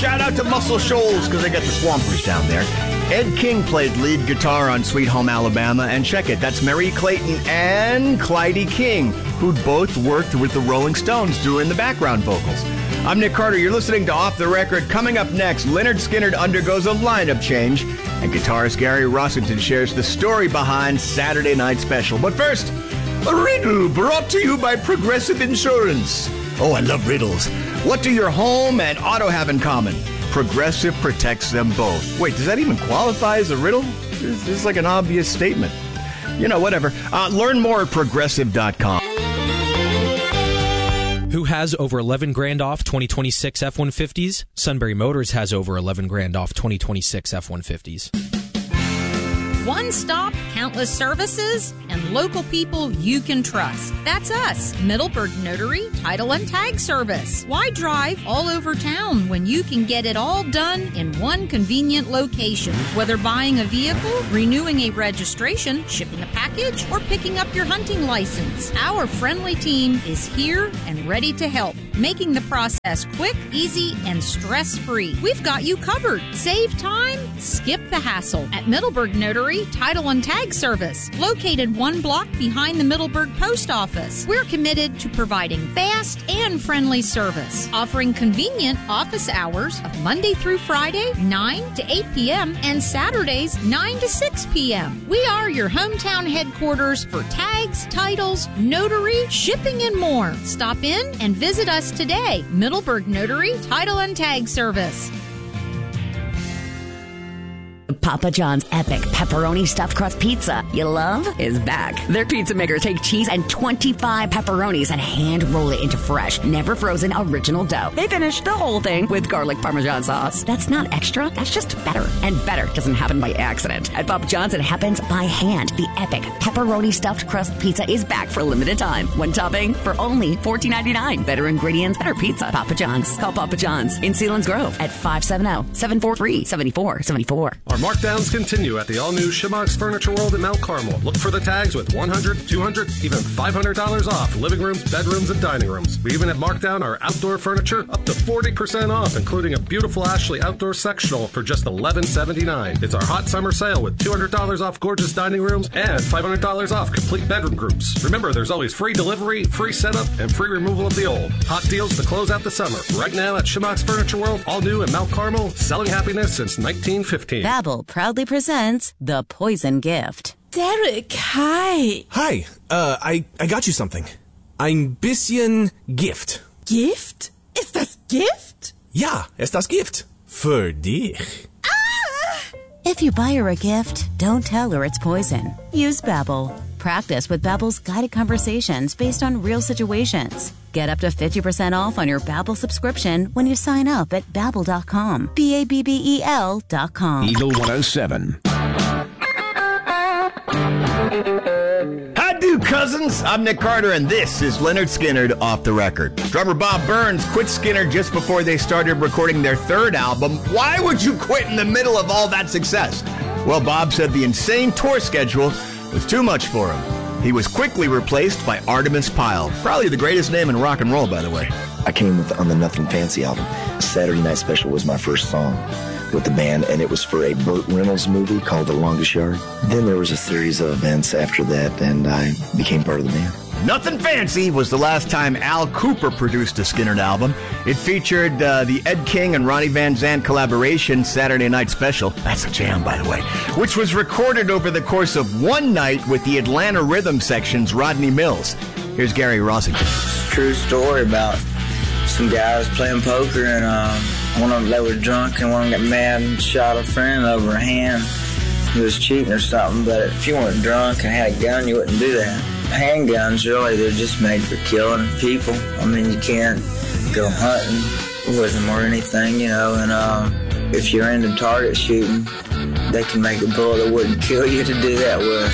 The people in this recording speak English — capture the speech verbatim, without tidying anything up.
shout out to Muscle Shoals because they got the Swampers down there. Ed King played lead guitar on Sweet Home Alabama, and check it, that's Mary Clayton and Clyde King, who'd both worked with the Rolling Stones doing the background vocals. I'm Nick Carter, you're listening to Off the Record. Coming up next, Lynyrd Skynyrd undergoes a lineup change, and guitarist Gary Rossington shares the story behind Saturday Night Special. But first, a riddle brought to you by Progressive Insurance. Oh, I love riddles. What do your home and auto have in common? Progressive protects them both. Wait, does that even qualify as a riddle? This is like an obvious statement. You know, whatever. Uh, learn more at progressive dot com. Who has over eleven grand off twenty twenty-six F one fifties? Sunbury Motors has over eleven grand off twenty twenty-six F one fifties. One stop, countless services, and local people you can trust. That's us, Middleburg Notary, Title and Tag Service. Why drive all over town when you can get it all done in one convenient location? Whether buying a vehicle, renewing a registration, shipping a package, or picking up your hunting license, our friendly team is here and ready to help, making the process quick, easy, and stress-free. We've got you covered. Save time, skip the hassle at Middleburg Notary, Title and Tag Service, located one block behind the Middleburg Post Office. We're committed to providing fast and friendly service, offering convenient office hours of Monday through Friday, nine to eight p.m., and Saturdays, nine to six p.m. We are your hometown headquarters for tags, titles, notary, shipping, and more. Stop in and visit us today. Middleburg Notary, Title and Tag Service. Papa John's epic pepperoni stuffed crust pizza you love is back. Their pizza makers take cheese and twenty-five pepperonis and hand roll it into fresh, never frozen original dough. They finish the whole thing with garlic Parmesan sauce. That's not extra, that's just better. And better doesn't happen by accident. At Papa John's, it happens by hand. The epic pepperoni stuffed crust pizza is back for a limited time. One topping for only fourteen ninety-nine. Better ingredients, better pizza. Papa John's. Call Papa John's in Sealands Grove at five seven zero, seven four three, seven four seven four. Our markdowns continue at the all-new Shimmox Furniture World at Mount Carmel. Look for the tags with one hundred dollars, two hundred dollars, even five hundred dollars off living rooms, bedrooms, and dining rooms. We even have marked down our outdoor furniture up to forty percent off, including a beautiful Ashley outdoor sectional for just eleven seventy-nine. It's our hot summer sale with two hundred dollars off gorgeous dining rooms and five hundred dollars off complete bedroom groups. Remember, there's always free delivery, free setup, and free removal of the old. Hot deals to close out the summer. Right now at Shimmox Furniture World, all new in Mount Carmel, selling happiness since nineteen fifteen. Babbel proudly presents The Poison Gift. Derek, hi. Hi, uh, I, I got you something. Ein bisschen Gift. Gift? Ist das Gift? Ja, ist das Gift. Für dich. Ah! If you buy her a gift, don't tell her it's poison. Use Babbel. Practice with Babbel's guided conversations based on real situations. Get up to fifty percent off on your Babbel subscription when you sign up at babbel dot com. B A B B E L dot com. Eagle one oh seven. How do, cousins? I'm Nick Carter, and this is Lynyrd Skynyrd Off the Record. Drummer Bob Burns quit Skynyrd just before they started recording their third album. Why would you quit in the middle of all that success? Well, Bob said the insane tour schedule was too much for him. He was quickly replaced by Artemis Pyle, probably the greatest name in rock and roll, by the way. I came with on the Nothing Fancy album. Saturday Night Special was my first song with the band, and it was for a Burt Reynolds movie called The Longest Yard. Then there was a series of events after that, and I became part of the band. Nothing Fancy was the last time Al Cooper produced a Skynyrd album. It featured uh, the Ed King and Ronnie Van Zant collaboration, Saturday Night Special. That's a jam, by the way. Which was recorded over the course of one night with the Atlanta Rhythm Section's Rodney Mills. Here's Gary Rossington. True story about some guys playing poker, and um, one of them, they were drunk, and one of them got mad and shot a friend over a hand. He was cheating or something, but if you weren't drunk and had a gun, you wouldn't do that. Handguns, really, they're just made for killing people. I mean, you can't go hunting with them or anything, you know, and uh, if you're into target shooting, they can make a bullet that wouldn't kill you to do that with.